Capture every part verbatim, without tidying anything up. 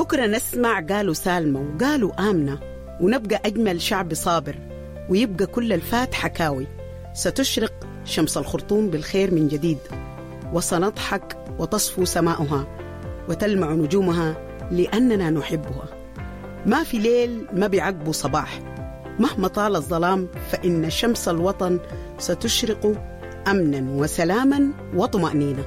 بكرة نسمع قالوا سالمة وقالوا آمنة، ونبقى أجمل شعب صابر، ويبقى كل الفات حكاوي. ستشرق شمس الخرطوم بالخير من جديد، وسنضحك وتصفو سماؤها وتلمع نجومها لأننا نحبها. ما في ليل ما بيعقبه صباح، مهما طال الظلام فإن شمس الوطن ستشرق أمنا وسلاما وطمأنينة.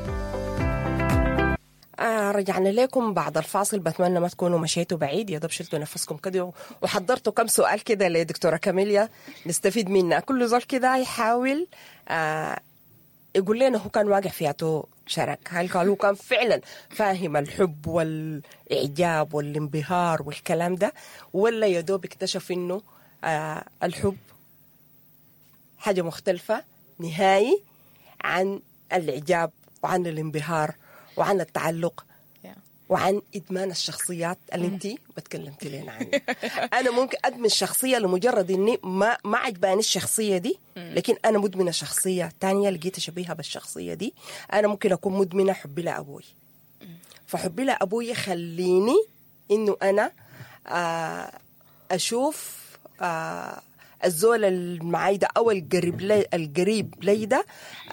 آه رجعنا لكم بعد الفاصل. بتمنى ما تكونوا مشيتوا بعيد، يا دوب شلتوا نفسكم كده وحضرتوا كم سؤال كده لدكتورة كاميليا نستفيد منها. كل زول كده يحاول آه يقول لنا هو كان واقع فياته شرك، هل قال هو كان فعلا فاهم الحب والإعجاب والانبهار والكلام ده، ولا يا دوب اكتشف إنه آه الحب حاجة مختلفة نهائي عن الإعجاب وعن الانبهار وعن التعلق وعن إدمان الشخصيات اللي انت بتكلمتي لنا عنها. أنا ممكن أدمن شخصية لمجرد إني ما ما عجباني الشخصية دي، لكن أنا مدمنة شخصية تانية لقيتها شبيهة بالشخصية دي. أنا ممكن أكون مدمنة حبي لأبوي، فحبي لأبوي يخليني إنه أنا أشوف الزول المعاي ده أو القريب لي القريب لي ده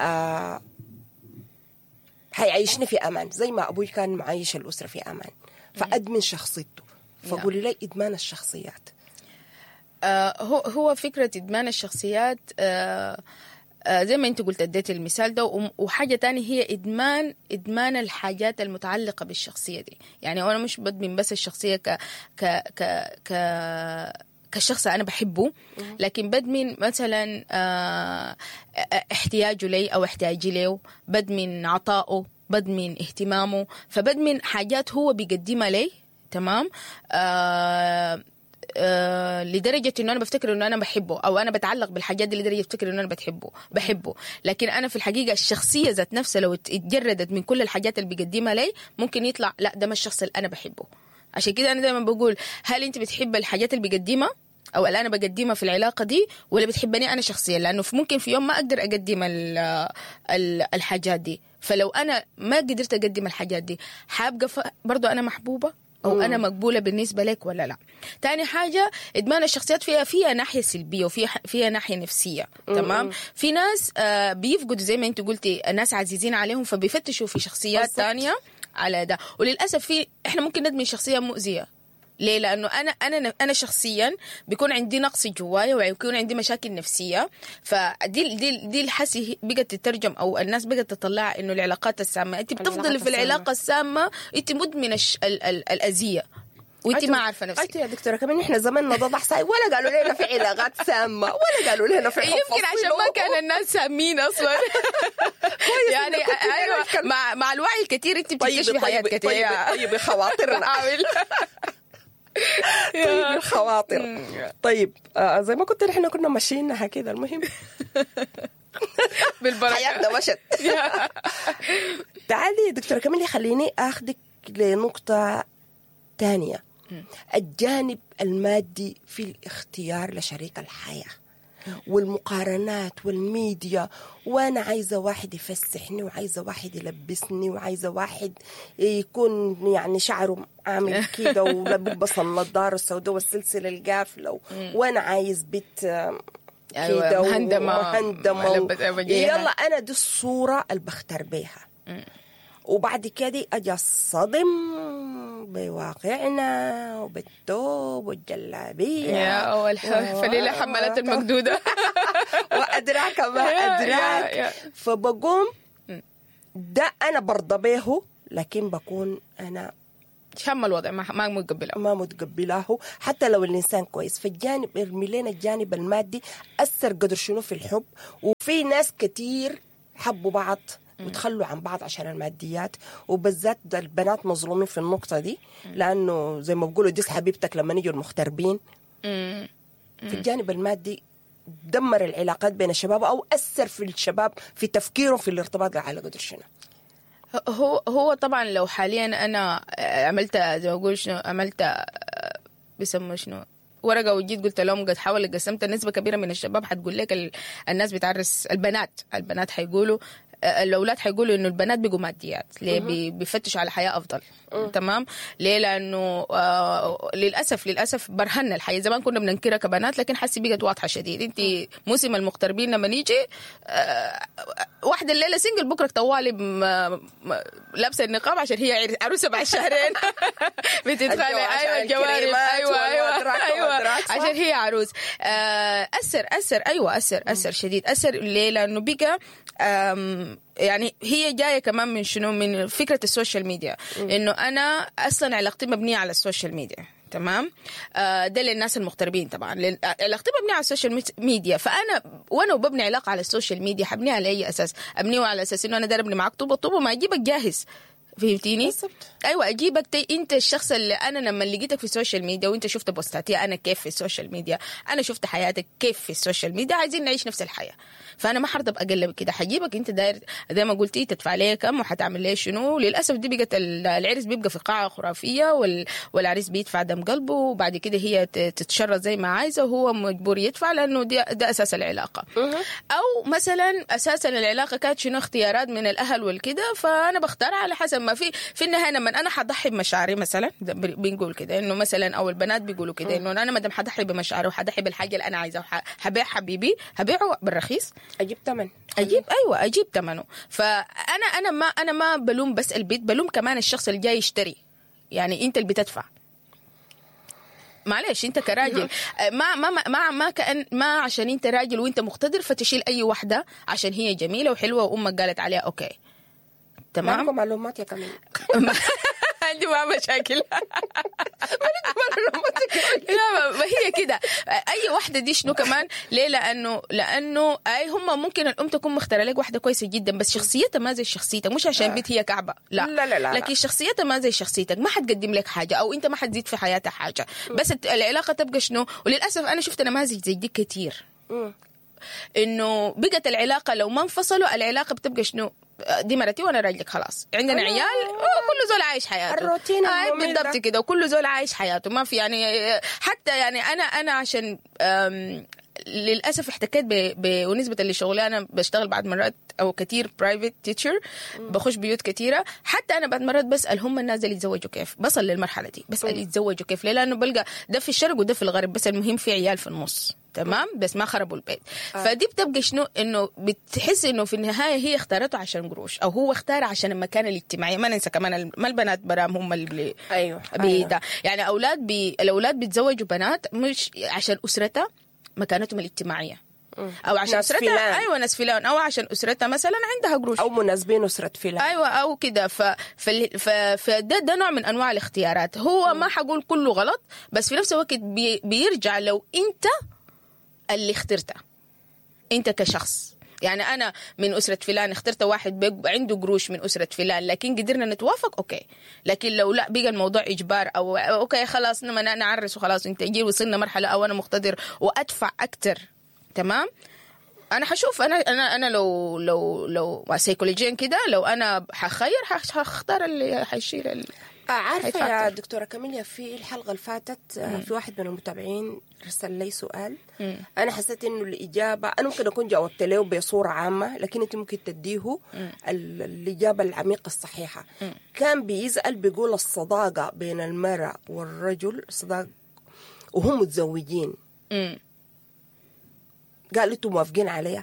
هيعيشني في أمان زي ما أبوي كان معايش الأسرة في أمان، فأدمن شخصيته. فقولي لي إدمان الشخصيات. آه هو هو فكرة إدمان الشخصيات آه آه زي ما أنت قلت اديت المثال ده، وحاجة تانية هي إدمان إدمان الحاجات المتعلقة بالشخصية دي. يعني أنا مش بدمن بس الشخصية ك ك ك ك كشخص أنا بحبه، لكن بدمن مثلا احتياجه لي أو احتياجي له، بدمن عطائه، بدمن اهتمامه، فبدمن حاجات هو بيقدمها لي. تمام. آه آه لدرجة إنه أنا بفتكر إنه أنا بحبه، أو أنا بتعلق بالحاجات دي لدرجة بفتكر إنه أنا بتحبه بحبه لكن أنا في الحقيقة الشخصية ذات نفسها لو اتجردت من كل الحاجات اللي بيقدمها لي ممكن يطلع لا ده ما الشخص اللي أنا بحبه. عشان كده أنا دائما بقول هل أنت بتحب الحاجات اللي بيقدمها أو اللي أنا بقدمها في العلاقة دي، ولا بتحبني أنا شخصيا؟ لأنه ممكن في يوم ما أقدر أقدم الحاجات دي، فلو أنا ما قدرت أقدم الحاجات دي حابقى برضو أنا محبوبة أو مم. أنا مقبولة بالنسبة لك ولا لا؟ تاني حاجة إدمان الشخصيات فيها فيها ناحية سلبية وفيها فيها ناحية نفسية. مم. تمام. في ناس آه بيفقدوا زي ما أنت قلتي ناس عزيزين عليهم فبيفتشوا في شخصيات أصدق. تانية على ده. وللأسف في إحنا ممكن ندمن شخصية مؤذية. ليه؟ لأنه أنا أنا أنا شخصياً بيكون عندي نقص جوايا ويكون عندي مشاكل نفسية، فدي دي دي الحسي بقت تترجم أو الناس بقت تطلع إنه العلاقات السامة أنت بتفضلي في العلاقة السامة، أنت مدمنة ال ال الأذية وانت ما عارفه نفسك. قلت يا دكتوره كمان احنا زماننا ضبح صاي، ولا قالوا لنا في علاقات سامه، ولا قالوا لنا في يمكن عشان ما كان الناس سامين اصلا. يعني ايوه مع مع الوعي الكثير انت بتكتشفي طيب حاجات كثير. طيب طيب خواطرنا طيب الخواطر. طيب آه زي ما كنت احنا كنا ماشيينها كده. المهم بالبركه حياتنا مشت. تعالي دكتوره كمان خليني اخذك لنقطه تانية، الجانب المادي في الاختيار لشريك الحياة والمقارنات والميديا، وانا عايزه واحد يفسحني وعايزه واحد يلبسني وعايزه واحد يكون يعني شعره عامل كده ولابس النظاره السوداء والسلسله القافله، وانا عايز بيت كده ومهندمه. يلا انا دي الصوره اللي بختار بيها، وبعد كده اجي اصطدم بواقعنا وبالثوب والجلابيه يا اول فليله حملت المقدوده وادراك ما ادراك. فبقوم ده انا برضى به، لكن بكون انا شم الوضع ما ما متقبله ما متقبلاه حتى لو الانسان كويس. فالجانب ارمي لنا الجانب المادي اثر قدر شنو في الحب. وفي ناس كتير حبوا بعض وتخلوا عن بعض عشان الماديات، وبالذات البنات مظلومين في النقطة دي، لأنه زي ما بقولوا ديس حبيبتك لما نيجوا المغتربين. في الجانب المادي دمر العلاقات بين الشباب أو أثر في الشباب في تفكيرهم في الارتباط على قدر شنو. هو هو طبعا لو حاليا أنا عملت زي ما بقول شنو عملت بيسموا شنو ورقة وجيت قلت لهم قد حاول قسمت، نسبة كبيرة من الشباب حتقول لك الناس بتعرس البنات البنات حيقولوا الاولاد حيقولوا انه البنات بيجوا ماديات ليه بي- بيفتشوا على حياه افضل. تمام. ليه؟ لانه آه للاسف للاسف برهنا الحياه. زمان كنا بننكرها كبنات لكن حسي بقت واضحه شديد. انت موسم المغتربين لما نيجي آه واحده الليله سنجل بكره طوالي لابسه النقاب عشان هي عروسه بعد شهرين بتدخل ايوه الجوارب ايوه ايوه ايوه عشان هي عروس. آه اثر اثر ايوه اثر اثر شديد. اثر ليه؟ لانه بقى يعني هي جايه كمان من شنو؟ من فكره السوشيال ميديا. انه انا اصلا علاقتي مبنيه على السوشيال ميديا. تمام. آه ده للناس المغتربين طبعا. علاقتي مبنيه على السوشيال ميديا. فانا وانا وببني علاقه على السوشيال ميديا حبنيها على اي اساس؟ ابنيه على اساس انه انا داير ابني معك طوبه طوبه ما اجيبك جاهز. فهمتيني؟ بالضبط. ايوه اجيبك تي انت الشخص اللي انا لما لقيتك في السوشيال ميديا وانت شفت بوستاتي انا كيف في السوشيال ميديا، انا شفت حياتك كيف في السوشيال ميديا، عايزين نعيش نفس الحياه. فانا ما حرضى اقلب كده، حجيبك انت داير زي ما قلتي تدفع لي كم وحتعمل لي شنو. للاسف دي بقت العرس بيبقى في قاعه خرافيه وال... والعريس بيدفع دم قلبه وبعد كده هي تتشرط زي ما عايزه وهو مجبور يدفع لانه دي ده اساس العلاقه. او مثلا اساسا العلاقه كانت شنو؟ اختيارات من الاهل والكده، فانا بختار على حسب ما في في النهايه. لما انا حضحي بمشاعري مثلا بنقول كده انه مثلا او البنات بيقولوا كده انه انا ما دام حضحي بمشاعري وحضحي بالحاجه اللي انا عايزاها وحبيع حبيبي هبيعه بالرخيص اجيب ثمن اجيب ايوه اجيب ثمنه. فانا انا ما انا ما بلوم بس البيت، بلوم كمان الشخص اللي جاي يشتري. يعني انت اللي بتدفع. معلش انت كراجل ما ما ما ما كأن ما عشان انت راجل وانت مقتدر فتشيل اي واحده عشان هي جميله وحلوه وامك قالت عليها اوكي. تمام. معكم معلومات يا كمان عندي ما مشاكل لا ما هي كده اي واحده دي شنو كمان. ليه؟ لانه لانه اي هم ممكن الام تكون مختاره لك واحده كويسه جدا بس شخصيتها ما زي شخصيتك. مش عشان بيت هي كعبه لا لا لا, لا. لكن شخصيتها ما زي شخصيتك ما حتقدم لك حاجه او انت ما حتزيد في حياتها حاجه. بس العلاقه تبقى شنو. وللاسف انا شفت نماذج زي دي كتير انه بقت العلاقه لو ما انفصلوا العلاقه بتبقى شنو؟ دي مرتي وانا راجلك خلاص عندنا عيال كل زول عايش حياته الروتين آه بالضبط كده وكل زول عايش حياته ما في يعني حتى يعني انا انا عشان للاسف احتكيت بنسبه اللي شغلي انا بشتغل بعد مرات او كتير برايفت تيتشر بخش بيوت كتيره. حتى انا بعد مرات بسال هم الناس اللي يتزوجوا كيف. بصل للمرحله دي بسال يتزوجوا كيف. ليه؟ لانه بلقى ده في الشرق وده في الغرب بس المهم في عيال في النص. تمام. بس ما خربوا البيت. آه. فدي بتبقى شنو؟ انه بتحس انه في النهايه هي اختارته عشان قروش او هو اختار عشان المكان الاجتماعي. ما ننسى كمان ما البنات برام هم اللي ايوه, أيوة. يعني اولاد بي الاولاد بيتزوجوا بنات مش عشان اسرتها مكانتهم الاجتماعيه او عشان اسرتها ايوه ناس فلان او عشان اسرتها مثلا عندها قروش او مناسبين اسره فلان ايوه او كده. ف فده ده نوع من انواع الاختيارات. هو م. ما حقول كله غلط بس في نفس الوقت بي بيرجع لو انت اللي اخترته انت كشخص. يعني انا من اسره فلان اخترت واحد عنده قروش من اسره فلان لكن قدرنا نتوافق اوكي. لكن لو لا بقى الموضوع اجبار او اوكي خلاص نما نعرس وخلاص انت جي وصلنا مرحله او انا مقتدر وادفع اكتر. تمام. انا حشوف انا انا انا لو لو لو سيكولوجيا كده لو انا حخير حختار اللي حيشيل ال... عارفه يا دكتوره كاميليا في الحلقه اللي فاتت مم. في واحد من المتابعين رسل لي سؤال. مم. انا حسيت انه الاجابه انا ممكن اكون جاوبت له بصوره عامه لكن انت ممكن تديه الاجابه العميقه الصحيحه. مم. كان بيسال بيقول الصداقه بين المراه والرجل صداقه وهم متزوجين. مم. قال انتم موافقين عليها؟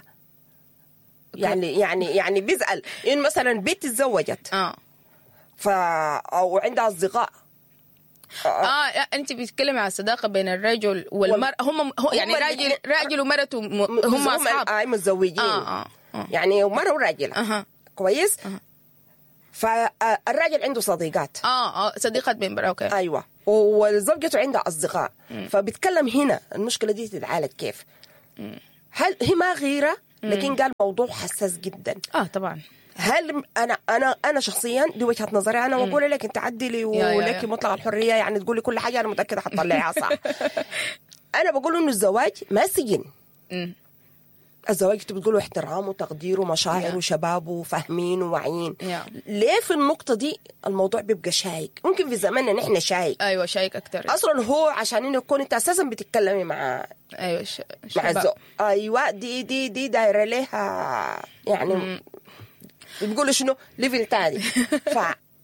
يعني يعني يعني بيسال ان مثلا بنت تزوجت اه ف او عندها اصدقاء اه, آه انت بتتكلمي على الصداقه بين الرجل والمراه. هم يعني راجل راجل ومرته هم اصحاب اي متزوجين آه آه آه. يعني مره وراجل آه. كويس آه. فالراجل عنده صديقات اه اه صديقات بين برا اوكي ايوه وزوجته عندها اصدقاء. فبتكلم هنا المشكله دي تتعالج كيف. م. هل هي ما غيره لكن قال موضوع حساس جدا. اه طبعا. هل انا انا انا شخصيا دي وجهه نظري انا واقول لك انت عدلي ولك مطلق الحريه يعني تقولي كل حاجه انا متاكده حتطلعيها صح. انا بقول انه الزواج ما سجن. الزواج انت بتقولوا احترام وتقدير ومشاعر وشباب وفاهمين وواعيين. ليه في النقطه دي الموضوع بيبقى شايك؟ ممكن في زماننا نحن شايك. ايوه شايك اكتر اصلا هو عشان انه يكون انت اساسا بتتكلمي مع ايوه مع الزوج. ايوه دي دي دي دايره لها يعني مم. بيقولوا شنو ليفل تاني. ف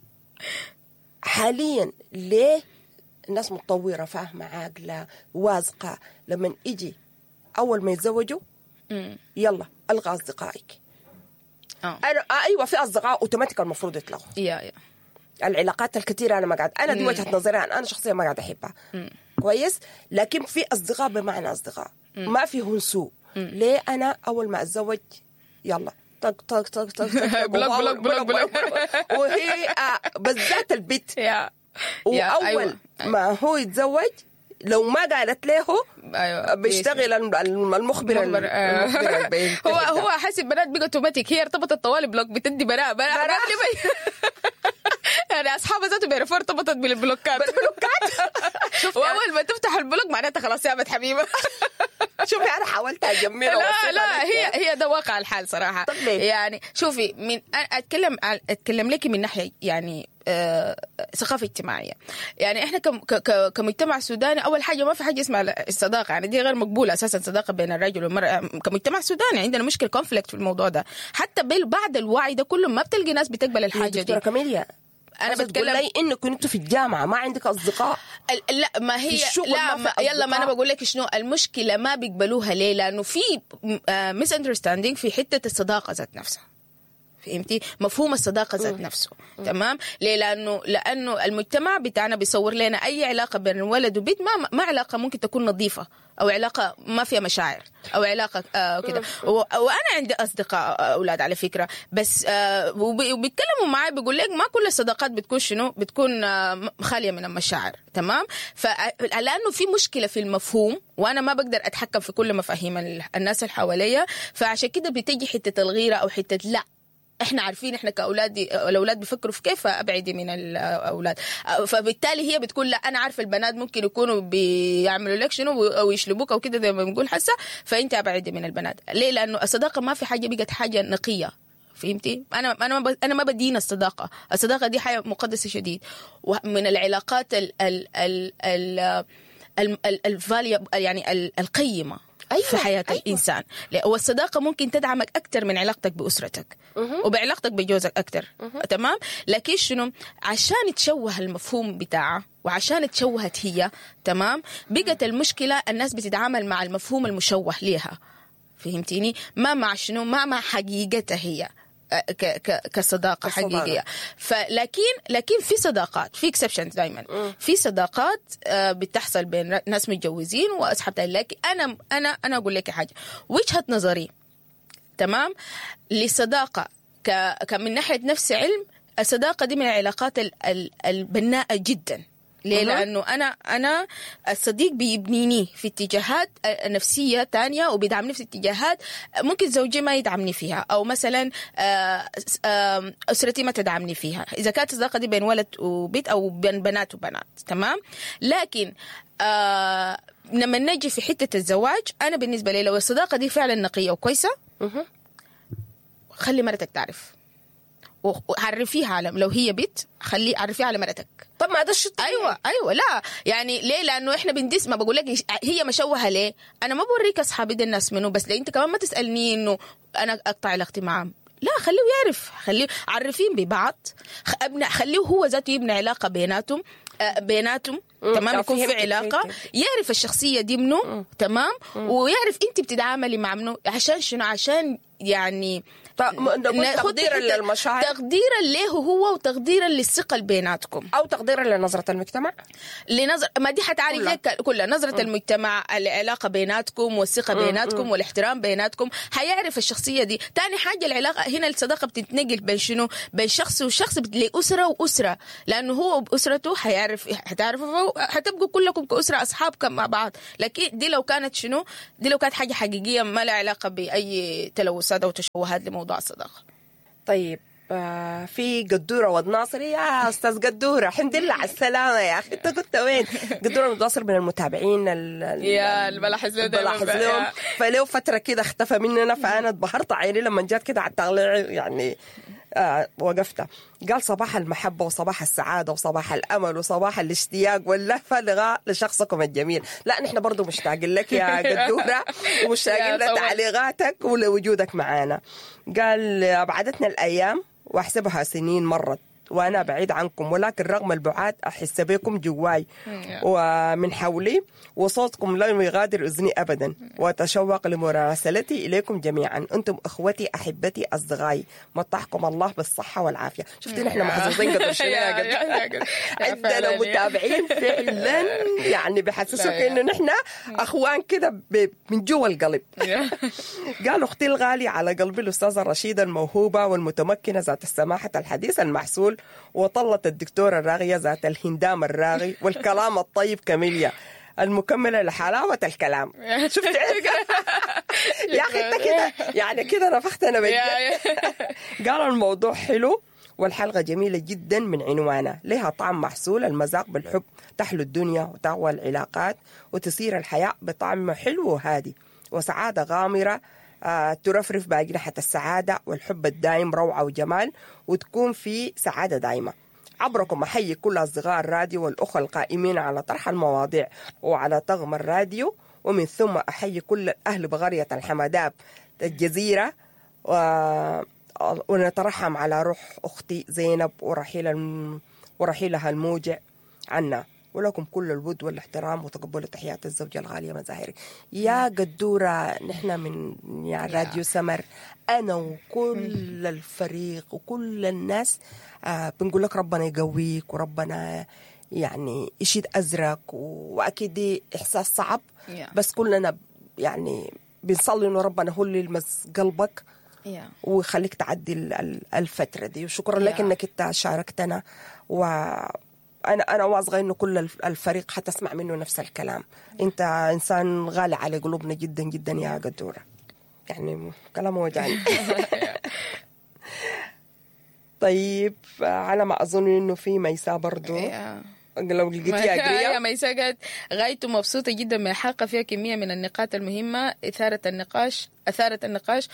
حاليا ليه الناس متطورة فاهمة عاقلة واثقة لما يجي أول ما يتزوجوا يلا ألغى أصدقائك. آه. أنا أيوة في أصدقاء أوتوماتيك المفروض يطلعوا. يا يا العلاقات الكثيرة أنا ما قاعد أنا دي وجهة نظري أنا شخصيا ما قاعد أحبها. مم. كويس. لكن في أصدقاء بمعنى أصدقاء مم. ما فيهم سوء. ليه أنا أول ما أتزوج يلا طق طق طق طق بلوك بلوك بلوك بلوك وهي بالذات البيت يا وأول ما هو يتزوج لو ما قالت له أيوة. بيشتغل المخبر المخبر هو هو حاسب بنات بقى اوتوماتيك هي ارتبطت طوالي بلوك بتدي براء براء يعني اصحابها ذاته بيعرفوا ارتبطت بالبلوكات بالبلوكات. واول ما تفتح البلوك معناتها خلاص يا بنت حبيبه. شوفي انا حاولت اجملها لا لا هي هي ده واقع الحال صراحه. يعني شوفي من اتكلم اتكلم لك من ناحيه يعني آه ثقافه اجتماعيه. يعني احنا كمجتمع سوداني اول حاجه ما في حاجه اسمها الصداقه يعني دي غير مقبوله اساسا صداقه بين الرجل والمراه. كمجتمع سوداني عندنا مشكله كونفليكت في الموضوع ده. حتى بعد الوعي ده كله ما بتلقي ناس بتقبل الحاجه دي. دكتوره كاميليا انا بتكلم لي انه كنتوا في الجامعه ما عندك اصدقاء. لا ما هي لا ما يلا ما انا بقول لك شنو المشكله ما بيقبلوها ليه لانه في ميس اندرستاندينج في حته الصداقه ذات نفسها. فهمتي مفهوم الصداقه ذات نفسه. م. تمام ليه لانه لانه المجتمع بتاعنا بيصور لنا اي علاقه بين ولد وبنت ما ما علاقه ممكن تكون نظيفه او علاقه ما فيها مشاعر او علاقه آه كده. وانا عندي اصدقاء اولاد على فكره بس آه وبيتكلموا معي بيقول لك ما كل الصداقات بتكون شنو بتكون آه خاليه من المشاعر. تمام فلانه في مشكله في المفهوم وانا ما بقدر اتحكم في كل مفاهيم الناس اللي حواليا فعشان كده بتيجي حته الغيره او حته لا احنا عارفين احنا كاولاد الاولاد بيفكروا في كيف ابعدي من الاولاد. فبالتالي هي بتقول لا انا عارفه البنات ممكن يكونوا بيعملوا لك شنو او يشلبوك او كده زي ما بنقول حسه فانت ابعدي من البنات. ليه لانه الصداقه ما في حاجه بقت حاجه نقيه. فهمتي انا انا ما انا ما بدين الصداقه. الصداقه دي حاجه مقدسه شديد ومن العلاقات ال ال ال ال الفاليو يعني القيمه أيوة. في حياة أيوة. الإنسان. والصداقة ممكن تدعمك أكتر من علاقتك بأسرتك أه. وبعلاقتك بجوزك أكتر أه. تمام. لكن شنو عشان تشوه المفهوم بتاعه وعشان تشوهت هي تمام بقت المشكلة الناس بتتعامل مع المفهوم المشوه ليها. فهمتيني ما مع شنو ما مع حقيقتها هي ك ك كصداقة حقيقية. فلكن لكن في صداقات في اكسبشنز دائما في صداقات بتحصل بين ناس متجوزين واصحاب. لكن انا انا انا اقول لك حاجة وجهة نظري تمام للصداقة ك كمن ناحية نفس علم الصداقة دي من العلاقات البناءة جدا. ليه؟ لأنه أنا أنا الصديق بيبنيني في اتجاهات نفسية تانية وبيدعمني في اتجاهات ممكن زوجي ما يدعمني فيها أو مثلا أسرتي ما تدعمني فيها إذا كانت الصداقة دي بين ولد وبنت أو بين بنات وبنات. تمام. لكن آه لما نجي في حتة الزواج أنا بالنسبة لي لو الصداقة دي فعلا نقية وكويسة خلي مرتك تعرف وعرفيها على لو هي بنت خليه عرفيها على مرتك. طب ما ده الشيء ايوه ايوه لا يعني ليه لانه احنا بندس ما بقول لك هي مشوهه ليه انا ما بوريك اصحابي دي الناس منه بس لو انت كمان ما تسالني انه انا اقطع علاقتي معهم لا خليه يعرف خليه عرفين ببعض ابني خليه هو ذاته يبني علاقه بيناتهم بيناتهم تمام يكون في علاقه يعرف الشخصيه دي منه تمام ويعرف انت بتتعاملي مع منه عشان شنو عشان يعني تقديرا للمشاعر تقديرا له هو وتقديرا للثقه بيناتكم او تقديرا لنظره المجتمع لنظر ما دي حتعرف هيك كلها نظره م. المجتمع العلاقه بيناتكم والثقه بيناتكم م. والاحترام بيناتكم حيعرف الشخصيه دي. تاني حاجه العلاقه هنا الصداقه بتتنقل بين شنو بين شخص وشخص لاسره واسره لانه هو باسرته حيعرف حتعرفوا حتبقوا كلكم كاسره اصحاب مع بعض. لكن دي لو كانت شنو دي لو كانت حاجه حقيقيه ما لها علاقه باي تلوثات او تشوهات موضوع الصداقة. طيب آه في قدورة ودناصري يا أستاذ قدورة الحمد لله على السلامة يا أخي أنت كنت وين؟ قدورة ودناصر من المتابعين يا البلاحظ لهم فلو فترة كده اختفى مننا فأنا اتبهرت عيني لما جات كده على التغليع يعني آه وقفتها. قال صباح المحبة وصباح السعادة وصباح الأمل وصباح الاشتياق واللهفة لغاء لشخصك الجميل. لا نحن برضو مشتاقين لك يا قدورة ومشتاقين لتعليقاتك ولوجودك معنا. قال أبعدتنا الأيام وأحسبها سنين مرت وأنا بعيد عنكم، ولكن رغم البعاد أحس بكم جواي ومن حولي، وصوتكم لا يغادر أذني أبدا، وأتشوق لمراسلتي إليكم جميعا. أنتم أخوتي أحبتي أصدقائي، مطحكم الله بالصحة والعافية. شفتي نحن محظوظين قدر شوية عندنا متابعين فعلا يعني بحسسوك إنه نحن أخوان كده من جوا القلب. قال أختي الغالية على قلبي الأستاذة الرشيدة الموهوبة والمتمكنة ذات السماحة الحديث المحسول، وطلت الدكتورة الراغية ذات الهندام الراغي والكلام الطيب كاميليا المكملة لحلاوة الكلام. شفت يا أخي أنت كده يعني كده نفختنا بجد. قال الموضوع حلو والحلقة جميلة جدا من عنوانها، لها طعم محسول، المذاق بالحب تحلو الدنيا وتقوى العلاقات وتسير الحياة بطعم حلو وهادي وسعادة غامرة آه ترفرف بأجنحة السعادة والحب الدائم، روعة وجمال، وتكون في سعادة دائمة. عبركم أحيي كل أصدقاء الراديو والأخوة القائمين على طرح المواضيع وعلى طغم الراديو، ومن ثم أحيي كل أهل بغرية الحمداب الجزيرة، و... ونترحم على روح أختي زينب ورحيل الم... ورحيلها الموجع عنا، ولكم كل الود والاحترام وتقبلوا تحيات الزوجة الغالية مزاهري. يا قدورة نحن من يا راديو سمر، أنا وكل الفريق وكل الناس آه بنقول لك ربنا يقويك وربنا يعني يشيد أزرك، وأكيد دي إحساس صعب بس كلنا يعني بنصلي إنه ربنا هو اللي يلمس قلبك ويخليك تعدي الفترة دي. وشكرا لك إنك أنت شاركتنا، و أنا أنا واثقة إنه كل الفريق حتسمع منه نفس الكلام. أنت إنسان غالي على قلوبنا جدا جدا يا قدورة، يعني كلام وجعني. طيب على ما أظن إنه في ميساء برضو لو لقيتيها أقريها. يا ميساء قالت غايته مبسوطة جدا من الحلقة، فيها كمية من النقاط المهمة، إثارة النقاش أثارت النقاش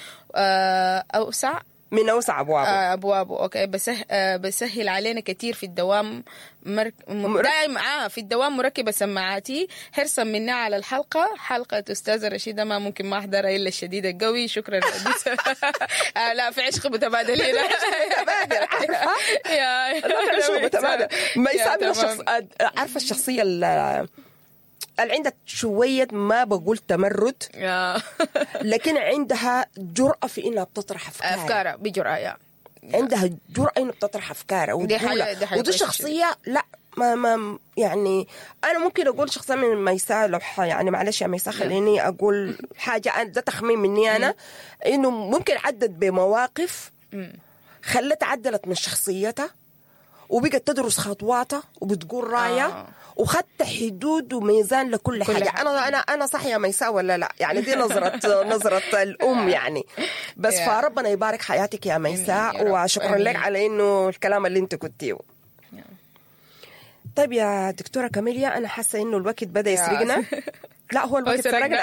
أوسع من أوسع أبوابه آه أبوابه أوكي بسه... آه بسهل علينا كتير في الدوام مر... م... دائم آه في الدوام مركبة سماعاتي حرصا منا على الحلقة. حلقة أستاذة رشيدة ما ممكن ما أحضرها إلا الشديد القوي. شكرا. آه لا في عشق متبادل هنا. متبادل عارفة يا عشق متبادل. ما يسامي الشخص عارفة الشخصية اللي اللي عندها شوية ما بقول تمرد لكن عندها جرأة في إنها بتطرح أفكارها أفكارها بجرأة يعني. عندها جرأة إنها بتطرح أفكارها وتقولها، ودي شخصية لا ما ما يعني أنا ممكن أقول شخصية من ميساء لو يعني معلش يا ميساء خليني أقول حاجة ده تخمين مني أنا إنه ممكن عدت بمواقف خلت عدلت من شخصيتها وبقت تدرس خطواتها وبتقول راية آه. وخدت حدود وميزان لكل حاجة, حاجة. أنا أنا أنا صح يا ميساء ولا لا؟ يعني دي نظرة نظرة الأم يعني بس yeah. فربنا يبارك حياتك يا ميساء وشكرا لك على إنه الكلام اللي أنت قلتيه. yeah. طيب يا دكتورة كاميليا أنا حاسة إنه الوقت بدأ يسرقنا. لا هو الوقت سرقنا.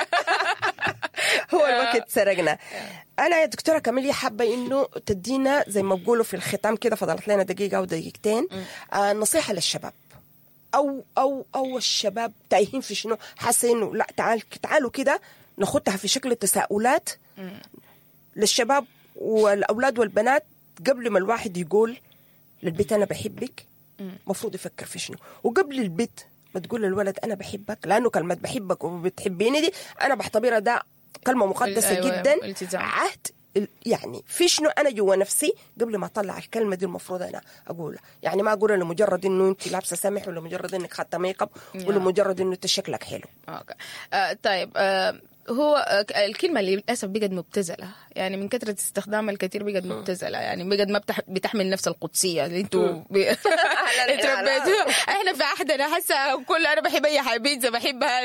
هو الوقت سرقنا. أنا يا دكتورة كاميليا حابة إنه تدينا زي ما بقولوا في الختام كده، فضلت لنا دقيقة أو دقيقتين آه نصيحة للشباب أو أو أو الشباب تايهين في شنو، حاسة إنه لا تعال تعالوا كده ناخدها في شكل تساؤلات للشباب والأولاد والبنات قبل ما الواحد يقول للبيت أنا بحبك مفروض يفكر في شنو، وقبل البيت ما تقول للولد أنا بحبك، لأنه كلمة بحبك وبتحبيني دي أنا بعتبرها ده كلمة مقدسة أيوة جدا التزام. عهد يعني في شنو أنا جوا نفسي قبل ما أطلع الكلمة دي المفروض أنا أقولها، يعني ما أقولها لمجرد إنه أنت لابسة سمح ولا مجرد إنك خدت ميك اب ولا مجرد إنه تشكلك حلو. أوكي. آه طيب آه هو الكلمة اللي للأسف بقت مبتذلة، يعني من كثرة استخدامها الكثير بقت مبتذلة، يعني بقت ما بتحمل نفس القدسية اللي انتوا تربيتوا. احنا في عهدنا حاسة كل انا بحب اي حاجة بيتزا بحبها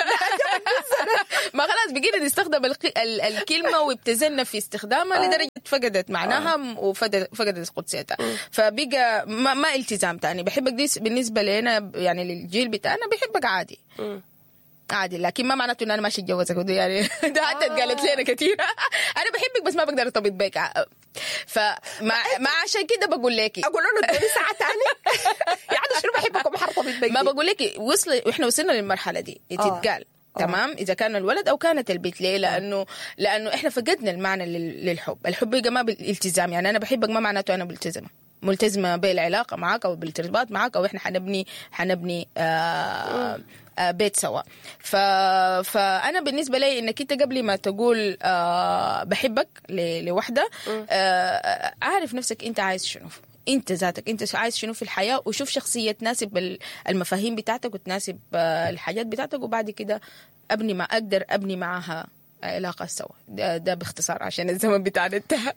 ما خلاص بقينا نستخدم الكلمة وابتذلنا في استخدامها لدرجة فقدت معناها وفقدت قدسيتها، فبقى ما, ما التزام تاني. بحبك دي بالنسبة لنا يعني للجيل بتاعنا بحبك عادي عادي، لكن ما معناته ان انا ماشي اتجوزك يعني. ده حتى اتقالت لي انا كثير. انا بحبك بس ما بقدر ارتبط بك. فما ما عشان كده بقول لك اقول له ادوني ساعه ثانيه يعني شنو بحبك وما حرتبط بك. ما بقول لك وصل واحنا وصلنا للمرحله دي تتقال تمام اذا كان الولد او كانت البنت. ليه؟ لانه لانه احنا فقدنا المعنى للحب. الحب يا جماعه بالالتزام، يعني انا بحبك ما معناته انا ملتزمه ملتزمه بالعلاقه معك او بالارتباط معك او احنا حنبني حنبني آه آه بيت سوا. ف... فانا بالنسبه لي انك انت قبل ما تقول آه بحبك ل... لوحده آه عارف نفسك انت عايز شنو، انت ذاتك انت عايز شنو في الحياه، وشوف شخصيه تناسب المفاهيم بتاعتك وتناسب آه الحاجات بتاعتك، وبعد كده ابني ما اقدر ابني معها علاقه سوا. ده, ده باختصار عشان الزمن بتاعنا انتهى.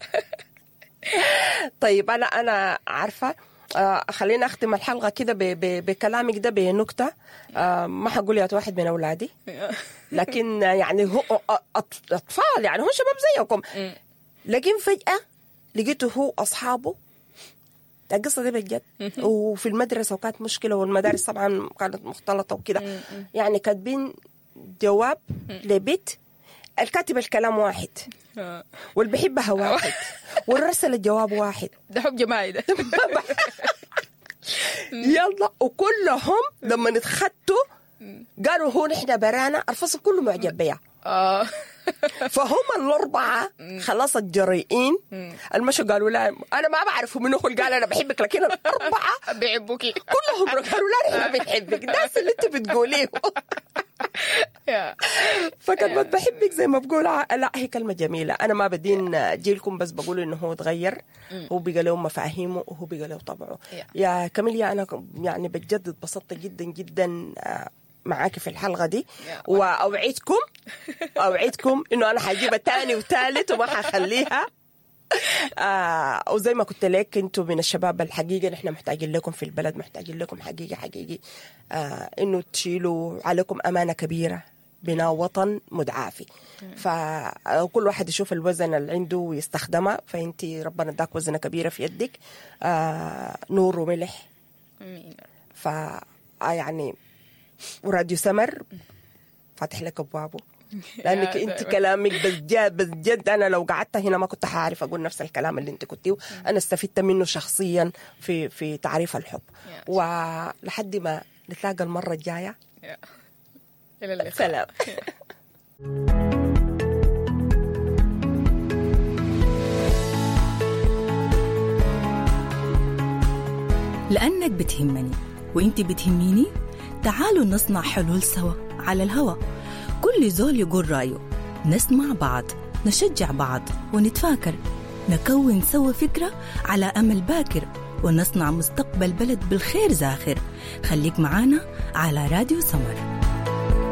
طيب انا انا عارفه آه خلينا اختم الحلقه كده بكلامك ده بنكته. آه ما حقول يا واحد من اولادي لكن يعني هو اطفال يعني هو شباب زيكم، لكن فجاه لقيته هو اصحابه القصه دي بجد وفي المدرسه، وكانت مشكله والمدارس طبعا كانت مختلطه وكده، يعني كاتبين جواب لبيت الكاتب الكلام واحد واللي بحبها واحد والرسل الجواب واحد. ده حب جماعي ده. يلا وكلهم لما نتخطوا قالوا هو نحن برانا الفصل كله معجب بيها. فهم الأربعة خلاص الجريئين المشوا قالوا لا أنا ما بعرف منو قال أنا بحبك، لكن الأربعة بيحبوك كلهم قالوا لا نحن بنحبك. ده اللي أنت بتقوليه. فكلمة بحبك زي ما بقول لا هي كلمة جميلة. أنا ما بدين جيلكم بس بقول إنه هو تغير، هو بقى له مفاهيمه وهو بقى له طبعه. يا كاميليا أنا يعني بجد اتبسطت جدا جدا معاكي في الحلقة دي، وأوعدكم أوعدكم إنه أنا حجيبها تاني وثالث وما حخليها. آه وزي ما قلت لك انتوا من الشباب الحقيقة نحن محتاجين لكم في البلد، محتاجين لكم حقيقي حقيقي آه انه تشيلوا عليكم امانة كبيرة بناء وطن مدعافي. فكل واحد يشوف الوزن اللي عنده ويستخدمه. فانتي ربنا اداك وزنة كبيرة في يدك، آه نور وملح. ف يعني وراديو سمر فاتح لك ابوابه، لانك انت كلامك بجد بجد انا لو قعدت هنا ما كنت حعرف اقول نفس الكلام اللي انت قلتيه. انا استفدت منه شخصيا في في تعريف الحب. ولحد ما نتلاقى المره الجايه الى اللقاء. سلام. لانك بتهمني وانت بتهميني، تعالوا نصنع حلول سوا على الهوا. كل زول يقول رأيه، نسمع بعض، نشجع بعض ونتفاكر، نكون سوا فكرة على أمل باكر، ونصنع مستقبل بلد بالخير زاخر. خليك معانا على راديو سمر.